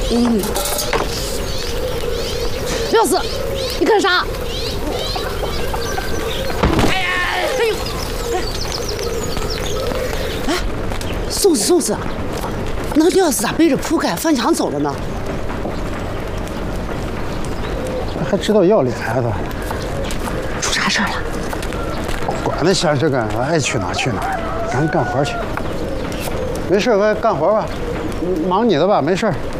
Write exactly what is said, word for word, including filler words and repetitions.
嗯。廖四，你干啥？哎呀，哎呦！哎，宋子，宋子，那廖四咋背着铺盖翻墙走了呢？ 还知道要脸呀他？ 出啥事儿了？ 管那闲事干啥？爱去哪去哪，赶紧干活去。没事，快干活吧，忙你的吧，没事。